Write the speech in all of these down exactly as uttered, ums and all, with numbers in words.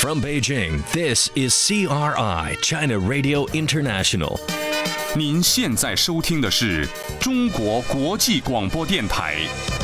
From Beijing, this is C R I China Radio International. 您现在收听的是中国国际广播电台。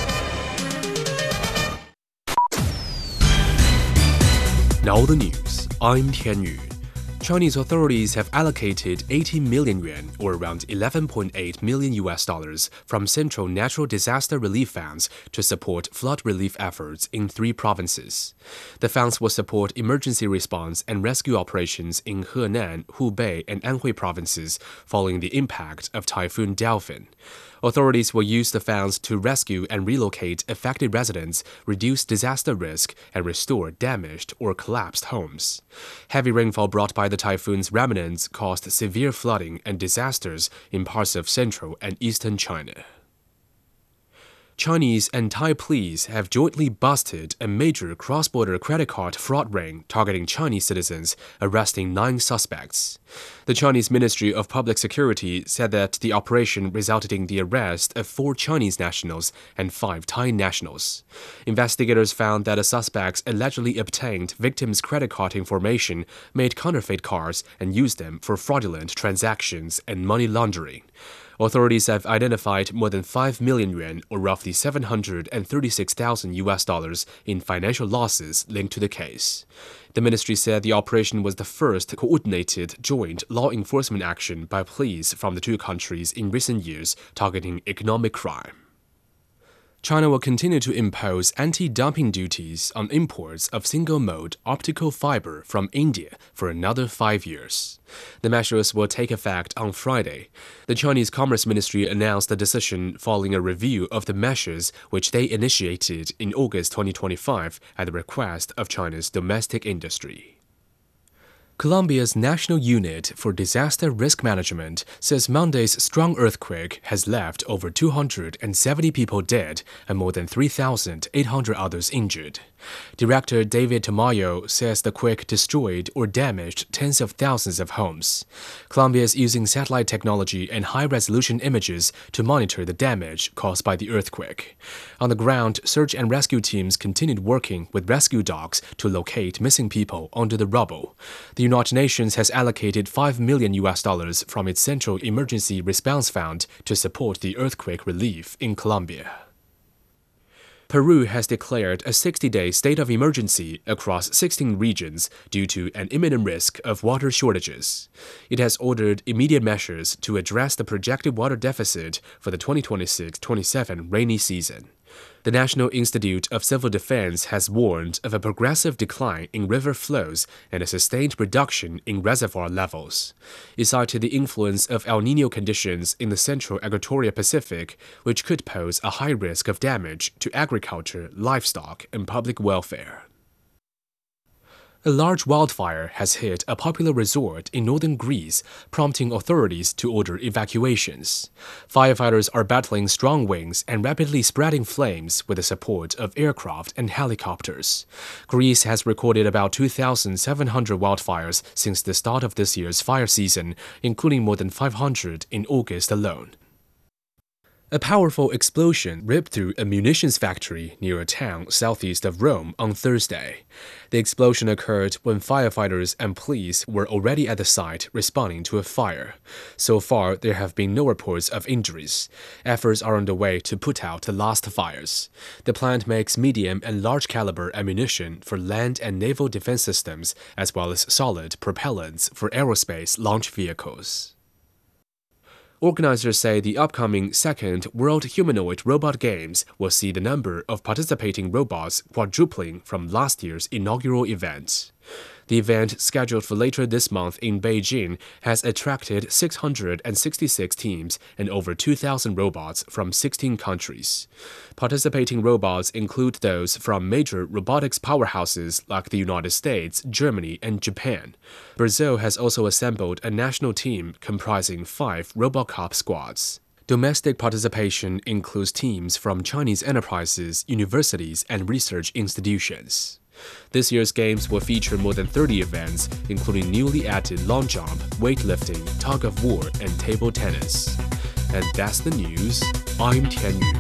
Now the news. I'm Tian Yu. Chinese authorities have allocated eighty million yuan, or around eleven point eight million U S dollars, from Central Natural Disaster Relief Funds to support flood relief efforts in three provinces. The funds will support emergency response and rescue operations in Henan, Hubei, and Anhui provinces following the impact of Typhoon Delphin. Authorities will use the funds to rescue and relocate affected residents, reduce disaster risk, and restore damaged or collapsed homes. Heavy rainfall brought by the typhoon's remnants caused severe flooding and disasters in parts of central and eastern China. Chinese and Thai police have jointly busted a major cross-border credit card fraud ring targeting Chinese citizens, arresting nine suspects. The Chinese Ministry of Public Security said that the operation resulted in the arrest of four Chinese nationals and five Thai nationals. Investigators found that the suspects allegedly obtained victims' credit card information, made counterfeit cards, and used them for fraudulent transactions and money laundering. Authorities have identified more than five million yuan, or roughly seven hundred thirty-six thousand U S dollars, in financial losses linked to the case. The ministry said the operation was the first coordinated joint law enforcement action by police from the two countries in recent years targeting economic crime. China will continue to impose anti-dumping duties on imports of single-mode optical fiber from India for another five years. The measures will take effect on Friday. The Chinese Commerce Ministry announced the decision following a review of the measures which they initiated in August twenty twenty-five at the request of China's domestic industry. Colombia's National Unit for Disaster Risk Management says Monday's strong earthquake has left over two hundred seventy people dead and more than three thousand eight hundred others injured. Director David Tamayo says the quake destroyed or damaged tens of thousands of homes. Colombia is using satellite technology and high-resolution images to monitor the damage caused by the earthquake. On the ground, search and rescue teams continued working with rescue dogs to locate missing people under the rubble. The United Nations has allocated five million U S dollars from its Central Emergency Response Fund to support the earthquake relief in Colombia. Peru has declared a sixty-day state of emergency across sixteen regions due to an imminent risk of water shortages. It has ordered immediate measures to address the projected water deficit for the twenty twenty-six twenty-seven rainy season. The National Institute of Civil Defense has warned of a progressive decline in river flows and a sustained reduction in reservoir levels. It cited the influence of El Niño conditions in the central Equatorial Pacific, which could pose a high risk of damage to agriculture, livestock, and public welfare. A large wildfire has hit a popular resort in northern Greece, prompting authorities to order evacuations. Firefighters are battling strong winds and rapidly spreading flames with the support of aircraft and helicopters. Greece has recorded about two thousand seven hundred wildfires since the start of this year's fire season, including more than five hundred in August alone. A powerful explosion ripped through a munitions factory near a town southeast of Rome on Thursday. The explosion occurred when firefighters and police were already at the site responding to a fire. So far, there have been no reports of injuries. Efforts are underway to put out the last fires. The plant makes medium and large caliber ammunition for land and naval defense systems, as well as solid propellants for aerospace launch vehicles. Organizers say the upcoming second World Humanoid Robot Games will see the number of participating robots quadrupling from last year's inaugural event. The event, scheduled for later this month in Beijing, has attracted six hundred sixty-six teams and over two thousand robots from sixteen countries. Participating robots include those from major robotics powerhouses like the United States, Germany, and Japan. Brazil has also assembled a national team comprising five RoboCop squads. Domestic participation includes teams from Chinese enterprises, universities, and research institutions. This year's games will feature more than thirty events, including newly added long jump, weightlifting, tug of war, and table tennis. And that's the news. I'm Tian Yu.